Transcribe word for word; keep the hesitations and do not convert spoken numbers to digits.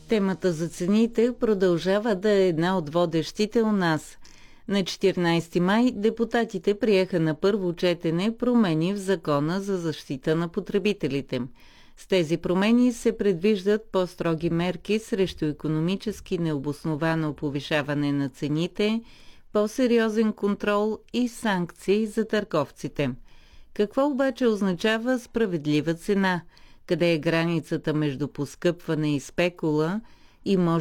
Темата за цените продължава да е една от водещите у нас. На четиринадесети май депутатите приеха на първо четене промени в Закона за защита на потребителите. С тези промени се предвиждат по-строги мерки срещу икономически необосновано повишаване на цените, по-сериозен контрол и санкции за търговците. Какво обаче означава справедлива цена? Къде е границата между поскъпване и спекула и може